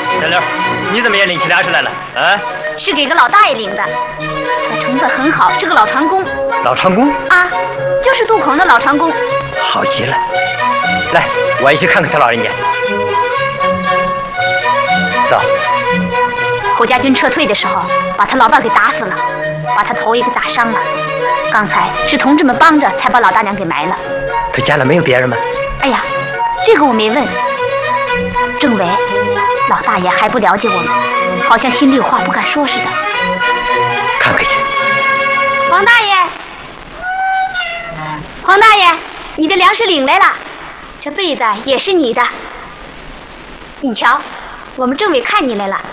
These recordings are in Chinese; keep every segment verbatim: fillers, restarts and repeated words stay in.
小刘，你怎么也领起粮食来了？啊？ 是给个老大爷领的，他成分很好，是个老船工。 老船工？ 啊，就是渡口的老船工。 好极了，来，我也去看看他老人家。走。 侯家军撤退的时候，把他老伴给打死了，把他头也给打伤了。刚才是同志们帮着，才把老大娘给埋了。 他家里没有别人吗？ 哎呀，这个我没问。政委，老大爷还不了解我们，好像心里有话不敢说似的。 看看去。 黄大爷，黄大爷，你的粮食领来了，这被子也是你的。你瞧，我们政委看你来了。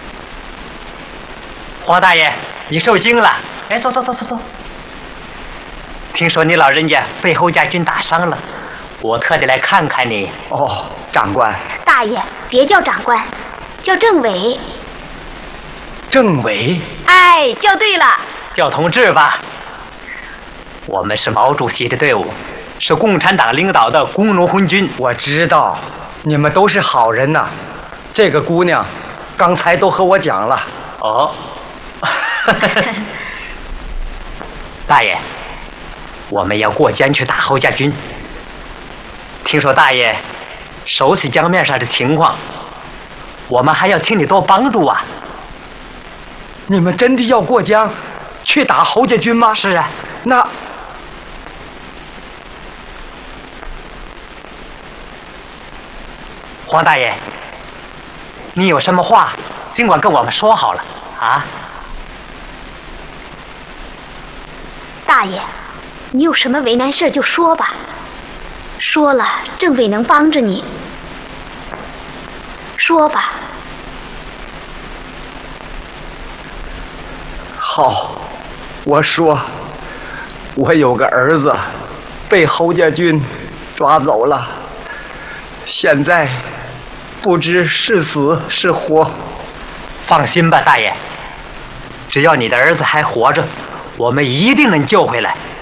黄大爷，你受惊了。哎，走走走走走。听说你老人家被侯家军打伤了，我特地来看看你。 哦，长官。 大爷，别叫长官，叫政委。 政委？ 哎，叫对了。 叫同志吧。我们是毛主席的队伍，是共产党领导的工农红军。 我知道，你们都是好人呐。这个姑娘，刚才都和我讲了。 哦。大爷，我们要过江去打侯家军。听说大爷熟悉江面上的情况，我们还要请你多帮助啊。 你们真的要过江去打侯家军吗？ 是啊。 那黄大爷，你有什么话尽管跟我们说好了啊。 大爷，你有什么为难事就说吧，说了政委能帮着你。说吧。 好，我说，我有个儿子被侯家军抓走了，现在不知是死是活。 放心吧，大爷，只要你的儿子还活着，我们一定能救回来。